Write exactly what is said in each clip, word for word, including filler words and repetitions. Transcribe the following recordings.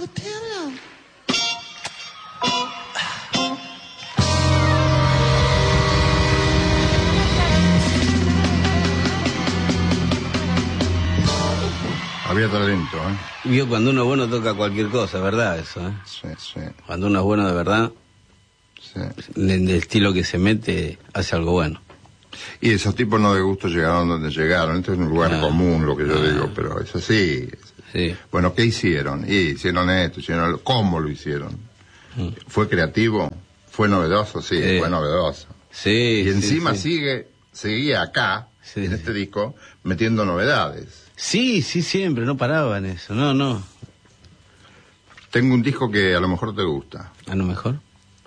Material. Había talento, ¿eh? Vio, cuando uno es bueno toca cualquier cosa, ¿verdad? Eso, ¿eh? Sí, sí. Cuando uno es bueno de verdad, sí. en el estilo que se mete, hace algo bueno. Y esos tipos no de gusto llegaron donde llegaron. Esto es un lugar ah, común, lo que yo ah, digo, pero es así. Sí. Bueno, ¿qué hicieron? Y hicieron esto, hicieron lo... ¿Cómo lo hicieron? Mm. ¿Fue creativo? ¿Fue novedoso? Sí, sí. Fue novedoso. Sí, y encima sí, sí. sigue, seguía acá, sí, en este sí. disco, metiendo novedades. Sí, sí, siempre, no paraba en eso, no, no. Tengo un disco que a lo mejor te gusta. ¿A lo mejor?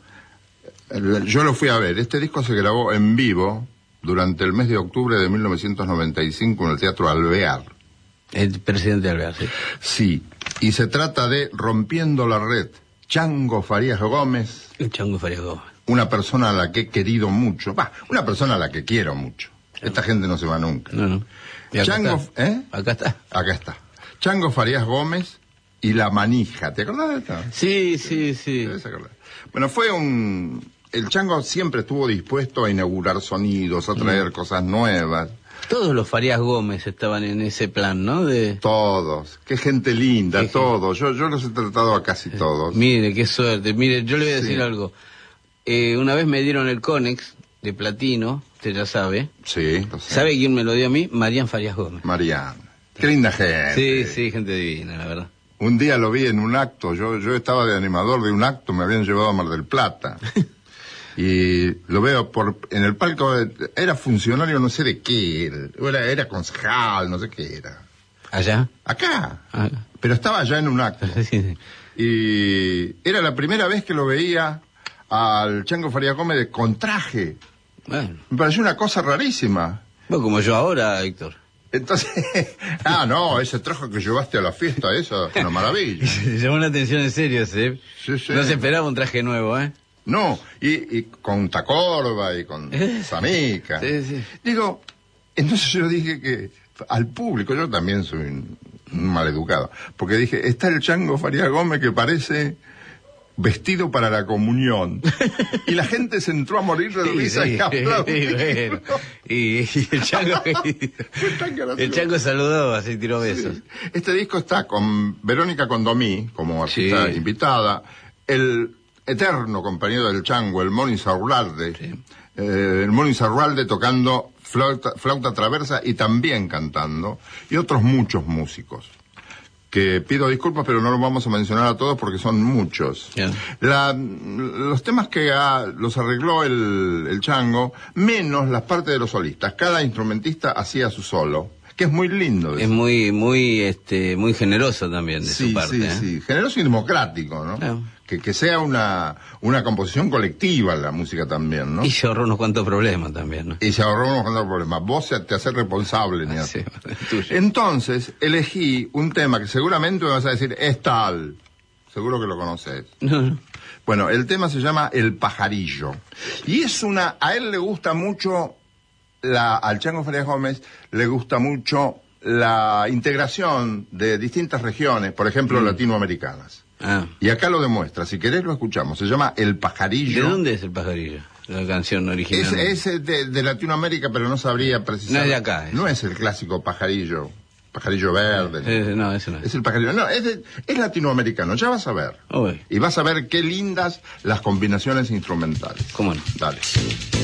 Yo lo fui a ver. Este disco se grabó en vivo durante el mes de octubre de mil novecientos noventa y cinco en el Teatro Alvear. El presidente Alvear, sí. Sí, y se trata de Rompiendo la Red. Chango Farías Gómez. El Chango Farías Gómez. Una persona a la que he querido mucho. Bah, una persona a la que quiero mucho. Esta gente no se va nunca. No, no. Acá Chango, está. ¿eh? Acá está. Acá está. Chango Farías Gómez y La Manija. ¿Te acordás de esto? Sí, sí, sí. Bueno, fue un... El Chango siempre estuvo dispuesto a inaugurar sonidos, a traer mm. cosas nuevas. Todos los Farías Gómez estaban en ese plan, ¿no? De... Todos. Qué gente linda, qué todos. Yo, yo los he tratado a casi todos. Mire, qué suerte. Mire, yo le voy a decir sí. algo. Eh, una vez me dieron el Conex de platino, usted ya sabe. Sí, lo sé. ¿Sabe quién me lo dio a mí? Marián Farías Gómez. Marián. Qué linda gente. Sí, sí, gente divina, la verdad. Un día lo vi en un acto, yo, yo estaba de animador de un acto, me habían llevado a Mar del Plata. Y lo veo por en el palco, era funcionario no sé de qué, era, era concejal, no sé qué era. ¿Allá? Acá, ah. pero estaba allá en un acto. Sí, sí. Y era la primera vez que lo veía al Chango Farías Gómez de con traje. Bueno. Me pareció una cosa rarísima. Bueno, como yo ahora, Héctor. Entonces, ah, no, ese traje que llevaste a la fiesta, eso es una maravilla. Se llamó la atención en serio, ¿sí? Sí, sí. No se esperaba un traje nuevo, ¿eh? No, y, y con Tacorba y con Samica. Sí, sí. Digo, entonces yo dije que al público, yo también soy un, un maleducado, porque dije, está el Chango Farías Gómez que parece vestido para la comunión. Y la gente se entró a morir de risa sí, sí, y aplaudir. Bueno. Y, y el Chango, el Chango saludó, así tiró besos. Sí. Este disco está con Verónica Condomí, como artista sí. invitada, el eterno compañero del Chango, el Moni Saurralde, sí. eh, el Moni Saurralde tocando flauta, flauta traversa y también cantando, y otros muchos músicos. Que pido disculpas, pero no los vamos a mencionar a todos porque son muchos. Yeah. La, los temas que ha, los arregló el, el Chango, menos las partes de los solistas. Cada instrumentista hacía su solo, que es muy lindo. Es muy, muy, este, muy generoso también de sí, su parte. Sí, ¿eh? sí, generoso y democrático, ¿no? Yeah. Que, que sea una, una composición colectiva la música también, ¿no? Y se ahorró unos cuantos problemas también, ¿no? Y se ahorró unos cuantos problemas. Vos te haces responsable, ni sí, Entonces, elegí un tema que seguramente me vas a decir, es tal. Seguro que lo conoces. No, no. Bueno, el tema se llama El Pajarillo. Y es una, a él le gusta mucho, la, al Chango Farías Gómez, le gusta mucho la integración de distintas regiones, por ejemplo, mm. latinoamericanas. Ah. Y acá lo demuestra, si querés lo escuchamos, se llama El Pajarillo. ¿De dónde es El Pajarillo? La canción original. Es, es de, de Latinoamérica, pero no sabría precisar. No es de acá. Es. No es el clásico pajarillo, pajarillo verde. Eh, no, eso no es. Es el pajarillo, no, es, de, es latinoamericano, ya vas a ver. Uy. Y vas a ver qué lindas las combinaciones instrumentales. ¿Cómo no? Dale.